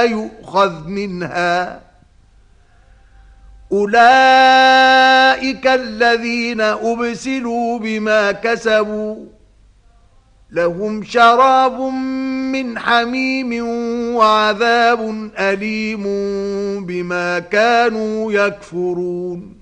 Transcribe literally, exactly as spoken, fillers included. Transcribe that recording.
لا يؤخذ منها. أولئك الذين أبسلوا بما كسبوا لهم شراب من حميم وعذاب أليم بما كانوا يكفرون.